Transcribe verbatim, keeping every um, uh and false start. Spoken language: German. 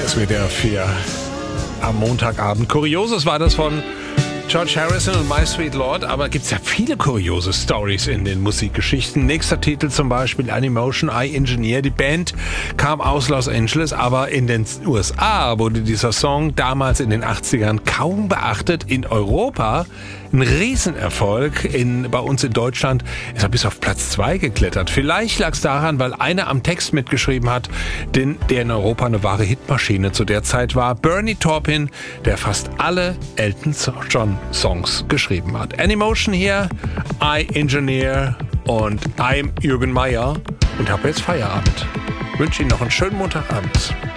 S W D R vier am Montagabend. Kurioses war das von George Harrison und My Sweet Lord, aber gibt es ja viele kuriose Stories in den Musikgeschichten. Nächster Titel zum Beispiel Animotion, I Engineer. Die Band kam aus Los Angeles, aber in den U S A wurde dieser Song damals in den achtzigern kaum beachtet. In Europa ein Riesenerfolg. In, bei uns in Deutschland ist er bis auf Platz zwei geklettert. Vielleicht lag es daran, weil einer am Text mitgeschrieben hat, den, der in Europa eine wahre Hitmaschine zu der Zeit war. Bernie Taupin, der fast alle Elton John Songs geschrieben hat. Animotion hier, I Engineer und I'm Jürgen Meyer und habe jetzt Feierabend. Ich wünsche Ihnen noch einen schönen Montagabend.